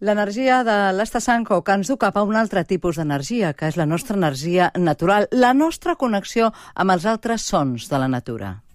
L'energia de l'Estasanco que ens du cap a un altre tipus d'energia, que és la nostra energia natural, la nostra connexió amb els altres sons de la natura.